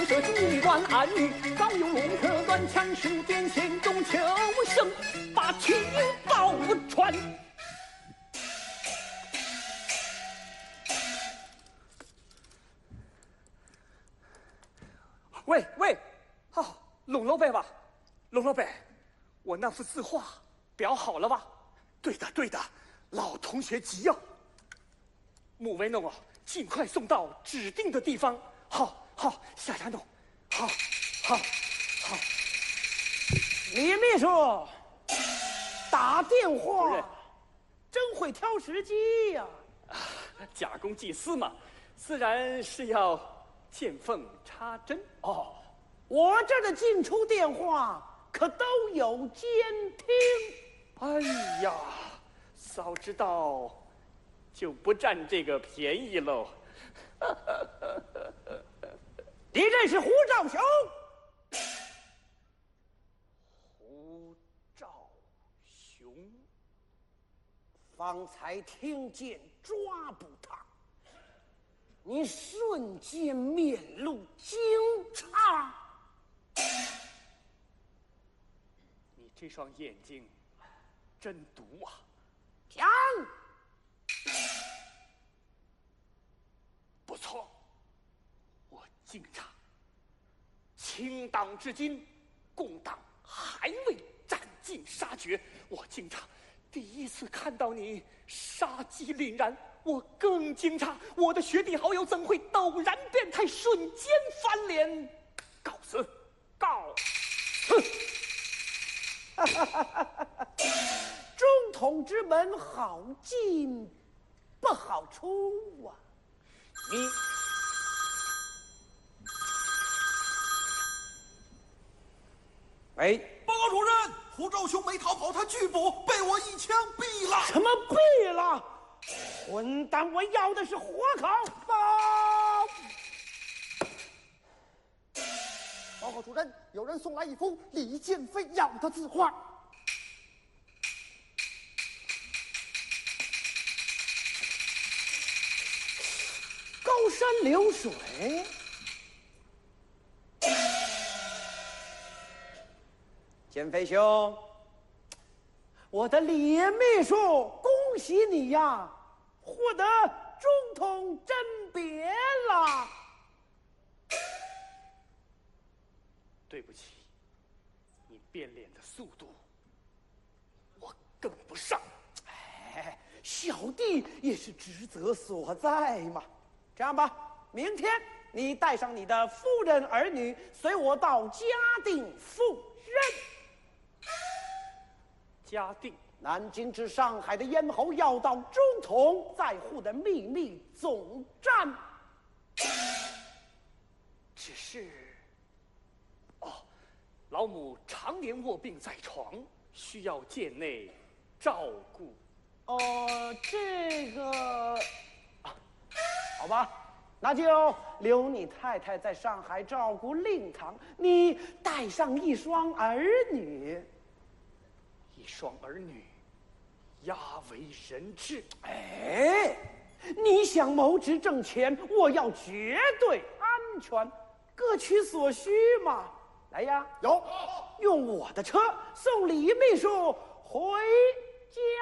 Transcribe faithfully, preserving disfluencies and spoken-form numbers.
公社机关暗语，早有龙客断枪十点前中求生，把情报传。喂喂，好，龙老板吧，龙老板，我那幅字画裱好了吧？对的对的，老同学急要。穆维弄哦，尽快送到指定的地方。好，好，下家弄。好，好，好。 李秘书，打电话，真会挑时机呀！ 啊，假公济私嘛，自然是要见缝插针。 哦，我这儿的进出电话可都有监听。 哎呀，早知道就不占这个便宜喽。 你认识胡兆雄？ 胡兆雄， 方才听见抓捕他，你瞬间面露惊诧。 你这双眼睛真毒啊！ 讲。 不错，我惊诧，清党至今，共党还未斩尽杀绝。我惊诧，第一次看到你杀机凛然。我更惊诧，我的学弟好友怎会陡然变态，瞬间翻脸？告辞，告辞。 中统之门好进，不好出啊！ 你哎， 报告主任，胡兆雄没逃跑，他拒捕，被我一枪毙了。 什么毙了？混蛋！我要的是活口！报！ 报告主任，有人送来一幅李建飞要的字画。 高山流水。建飞兄，我的李秘书，恭喜你呀，获得中统甄别了。 对不起，你变脸的速度我跟不上。 哎，小弟也是职责所在嘛。这样吧，明天你带上你的夫人儿女，随我到嘉定赴任。 嘉定， 南京至上海的咽喉要道中统在沪的秘密总站。 只是，哦，老母常年卧病在床，需要贱内照顾。 哦，这个，啊，好吧，那就留你太太在上海照顾令堂，你带上一双儿女。 一双儿女，压为人质。 哎，你想谋职挣钱，我要绝对安全，各取所需嘛。来呀， 有， 用我的车送李秘书回家。